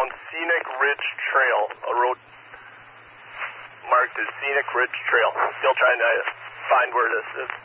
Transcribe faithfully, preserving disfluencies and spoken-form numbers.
found Scenic Ridge Trail, a road marked as Scenic Ridge Trail. Still trying to find where this is.